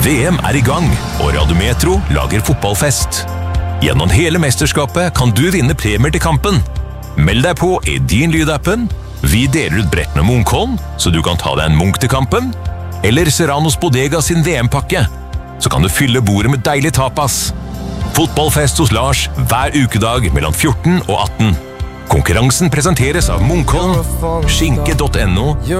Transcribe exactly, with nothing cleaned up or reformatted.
V M er i gang, og Radiometro lager fotballfest. Gjennom hele mesterskapet kan du vinne premier til kampen. Meld deg på i din lydappen. Vi deler ut brett med Munkholm, så du kan ta deg en Munk til kampen. Eller Serranos Bodega sin V M-pakke. Så kan du fylle bordet med deilig tapas. Fotballfest hos Lars hver ukedag mellom fjorten og atten. Konkurransen presenteres av Munkholm, skinke punktum no,